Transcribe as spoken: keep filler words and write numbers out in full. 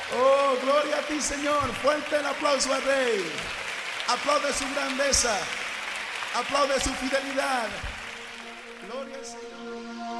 Oh, gloria a ti, Señor. Fuerte el aplauso al Rey. Aplaude su grandeza. Aplaude su fidelidad. Gloria al Señor.